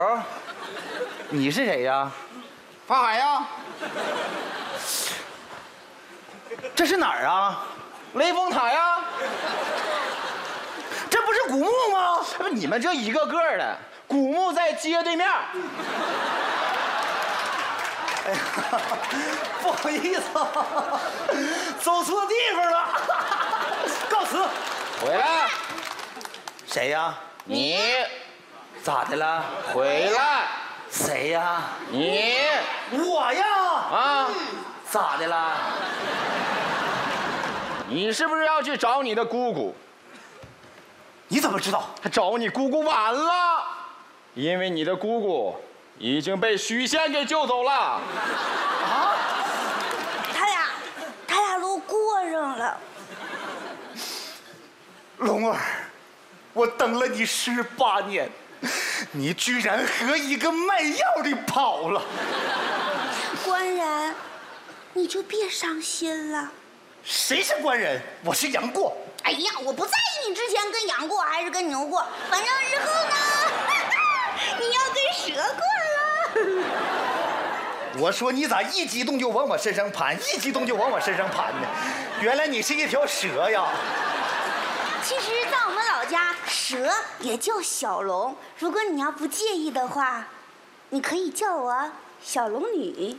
啊，你是谁呀？ 法海呀， 这是哪儿啊？ 雷峰塔呀， 这不是古墓吗？ 不，你们这一个个的，古墓在街对面。 哎呀，不好意思，走错地方了，告辞。 回来， 谁呀？ 你咋的了？ 回来， 谁呀？ 你我呀？ 啊， 咋的了？ 你是不是要去找你的姑姑？ 你怎么知道？ 他找你姑姑晚了，因为你的姑姑已经被许仙给救走了。 啊？ 他俩都过上了。 龙儿，我等了你18年，你居然和一个卖药的跑了。 官人，你就别伤心了。 谁是官人？我是杨过。 哎呀，我不在意你之前跟杨过还是跟牛过，反正日后呢，你要跟蛇过了。 我说你咋一激动就往我身上盘，一激动就往我身上盘呢？原来你是一条蛇呀！ 其实，在我们老家，蛇也叫小龙。如果你要不介意的话，你可以叫我小龙女。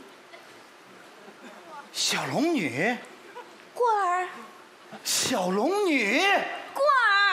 小龙女， 过儿， 小龙女。